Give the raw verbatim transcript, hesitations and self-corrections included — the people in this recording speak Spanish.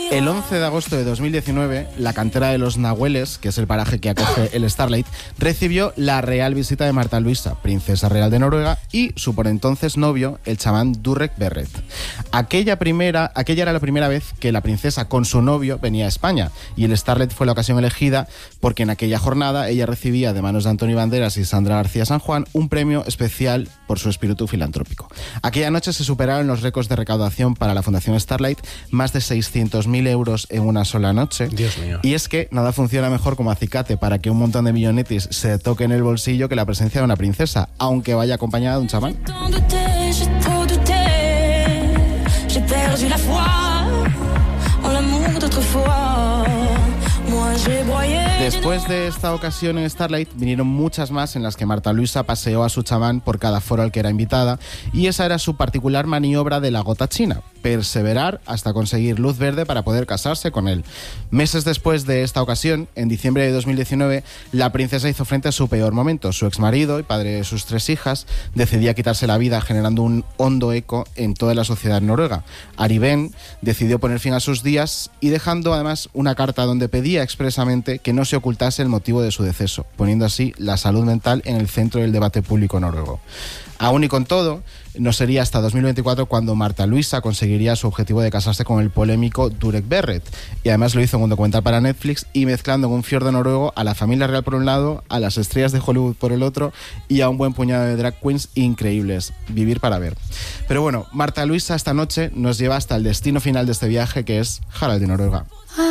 El once de agosto de dos mil diecinueve, la cantera de los Nahueles, que es el paraje que acoge el Starlight, recibió la real visita de Marta Luisa, princesa real de Noruega, y su por entonces novio, el chamán Durek Verrett. Aquella, primera, aquella era la primera vez que la princesa con su novio venía a España, y el Starlight fue la ocasión elegida porque en aquella jornada ella recibía de manos de Antonio Banderas y Sandra García San Juan un premio especial por su espíritu filantrópico. Aquella noche se superaron los récords de recaudación para la Fundación Starlight, más de seiscientos mil euros en una sola noche. Dios mío. Y es que nada funciona mejor como acicate para que un montón de millonetis se toquen el bolsillo que la presencia de una princesa, aunque vaya acompañada de un chamán. Después de esta ocasión en Starlight vinieron muchas más en las que Marta Luisa paseó a su chamán por cada foro al que era invitada, y esa era su particular maniobra de la gota china: perseverar hasta conseguir luz verde para poder casarse con él. Meses después de esta ocasión, en diciembre de dos mil diecinueve, la princesa hizo frente a su peor momento. Su exmarido y padre de sus tres hijas decidía quitarse la vida, generando un hondo eco en toda la sociedad noruega. Ari Behn decidió poner fin a sus días y dejando además una carta donde pedía expresamente que no se ocultase el motivo de su deceso, poniendo así la salud mental en el centro del debate público noruego. Aún y con todo, no sería hasta dos mil veinticuatro cuando Marta Luisa conseguiría su objetivo de casarse con el polémico Durek Verrett, y además lo hizo en un documental para Netflix, y mezclando en un fiordo noruego a la familia real por un lado, a las estrellas de Hollywood por el otro, y a un buen puñado de drag queens increíbles. Vivir para ver. Pero bueno, Marta Luisa esta noche nos lleva hasta el destino final de este viaje, que es Harald de Noruega.